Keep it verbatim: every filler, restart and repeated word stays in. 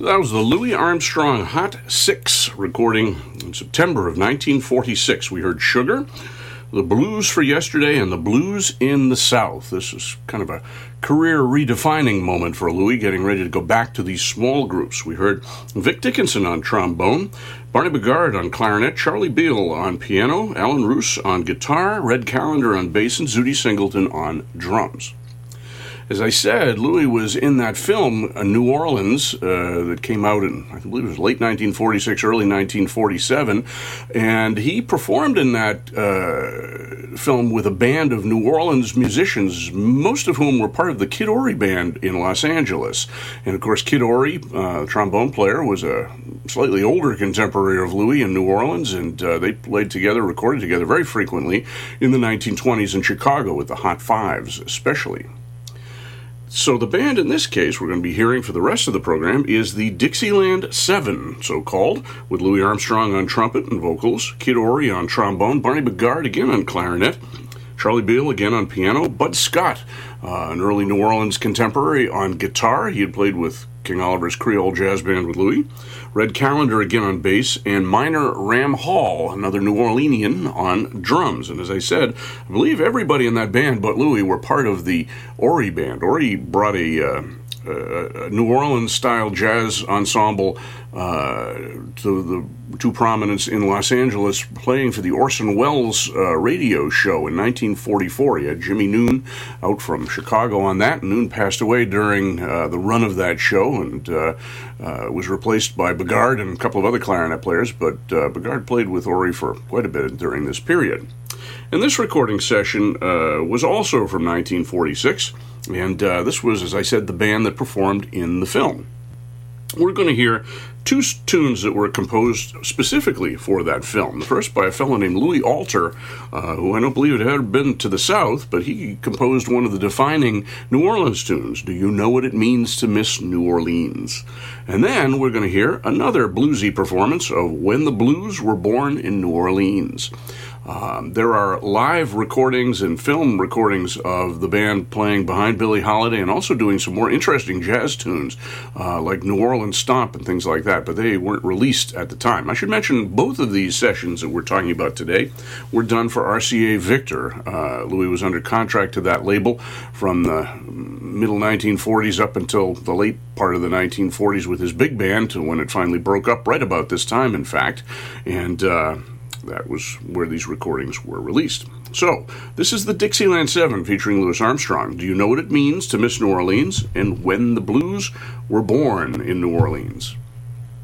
So that was the Louis Armstrong Hot Six recording in September of nineteen forty-six. We heard Sugar, The Blues for Yesterday, and The Blues in the South. This is kind of a career redefining moment for Louis, getting ready to go back to these small groups. We heard Vic Dickinson on trombone, Barney Bigard on clarinet, Charlie Beal on piano, Alan Roos on guitar, Red Callender on bass, and Zutty Singleton on drums. As I said, Louis was in that film, uh, New Orleans, uh, that came out in, I believe it was late nineteen forty-six, early nineteen forty-seven, and he performed in that uh, film with a band of New Orleans musicians, most of whom were part of the Kid Ory band in Los Angeles. And of course, Kid Ory, uh, trombone player, was a slightly older contemporary of Louis in New Orleans, and uh, they played together, recorded together very frequently in the nineteen twenties in Chicago with the Hot Fives especially. So the band in this case we're going to be hearing for the rest of the program is the Dixieland Seven, so-called, with Louis Armstrong on trumpet and vocals, Kid Ory on trombone, Barney Bigard again on clarinet, Charlie Beal again on piano, Bud Scott, uh, an early New Orleans contemporary, on guitar. He had played with King Oliver's Creole Jazz Band with Louis. Red Callender again on bass, and Minor Ram Hall, another New Orleanian, on drums. And as I said, I believe everybody in that band but Louis were part of the Ory band. Ory brought a, uh, a New Orleans-style jazz ensemble uh, to the to prominence in Los Angeles, playing for the Orson Welles uh, radio show in nineteen forty-four. He had Jimmy Noon out from Chicago on that. Noon passed away during uh, the run of that show and uh, uh, was replaced by Bigard and a couple of other clarinet players, but uh, Bigard played with Ory for quite a bit during this period. And this recording session uh, was also from nineteen forty-six, and uh, this was, as I said, the band that performed in the film. We're going to hear two tunes that were composed specifically for that film. The first by a fellow named Louis Alter, uh, who I don't believe had ever been to the South, but he composed one of the defining New Orleans tunes, Do You Know What It Means to Miss New Orleans? And then we're going to hear another bluesy performance of When the Blues Were Born in New Orleans. Um, there are live recordings and film recordings of the band playing behind Billie Holiday and also doing some more interesting jazz tunes uh, like New Orleans Stomp and things like that, but they weren't released at the time. I should mention both of these sessions that we're talking about today were done for R C A Victor. Uh, Louis was under contract to that label from the middle nineteen forties up until the late part of the nineteen forties with his big band, to when it finally broke up right about this time, in fact, and uh, that was where these recordings were released. So, this is the Dixieland Seven featuring Louis Armstrong. Do you know what it means to Miss New Orleans? And When the Blues Were Born in New Orleans?